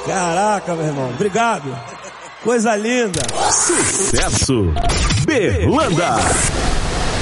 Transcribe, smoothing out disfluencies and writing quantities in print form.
Caraca, meu irmão. Obrigado. Coisa linda. Sucesso. Berlanda.